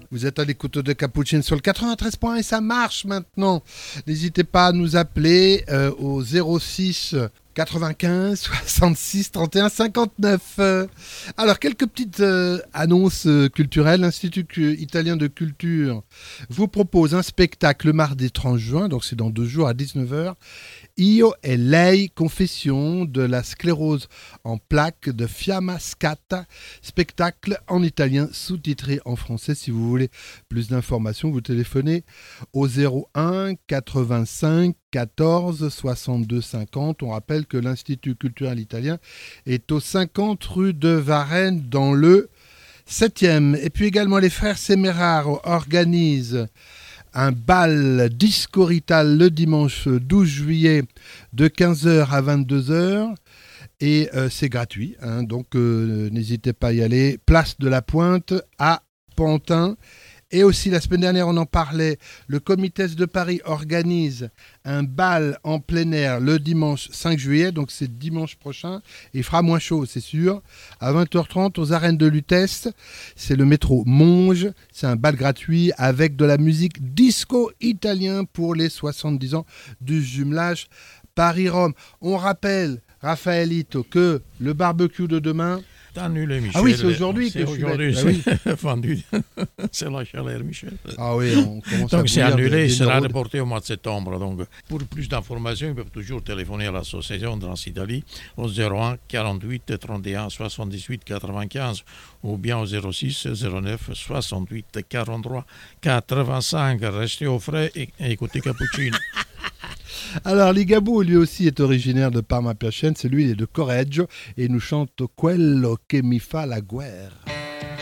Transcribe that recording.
Vous êtes à l'écoute de Cappuccino sur le 93 points et ça marche maintenant. N'hésitez pas à nous appeler au 06 95 66 31 59. Alors, quelques petites annonces culturelles. L'Institut italien de culture vous propose un spectacle le mardi 30 juin, donc c'est dans 2 jours à 19h. Io e lei, confession de la sclérose en plaques de Fiamma Scatta, spectacle en italien sous-titré en français. Si vous voulez plus d'informations, vous téléphonez au 01 85 14 62 50. On rappelle que l'Institut culturel italien est au 50 rue de Varennes dans le 7e. Et puis également les frères Semeraro organisent un bal discorital le dimanche 12 juillet de 15h à 22h et c'est gratuit, hein, donc n'hésitez pas à y aller. Place de la Pointe à Pantin. Et aussi, la semaine dernière, on en parlait, le Comité de Paris organise un bal en plein air le dimanche 5 juillet, donc c'est dimanche prochain. Il fera moins chaud, c'est sûr. À 20h30, aux arènes de Lutèce, c'est le métro Monge. C'est un bal gratuit avec de la musique disco italien pour les 70 ans du jumelage Paris-Rome. On rappelle, Raphaëlito, que le barbecue de demain... Annulé, Michel. Ah oui, c'est aujourd'hui c'est que aujourd'hui, je suis c'est vendu. C'est la chaleur, Michel. Ah oui, on commence à donc c'est bouillir annulé, il sera neurones. reporté au mois de septembre. Donc, pour plus d'informations, ils peuvent toujours téléphoner à l'association Transitalie au 01 48 31 78 95 ou bien au 06 09 68 43 85. Restez au frais et écoutez Cappuccino. Alors, Ligabue, lui aussi, est originaire de Parma Piacente. C'est lui, il est de Correggio et il nous chante Quello che mi fa la guerra.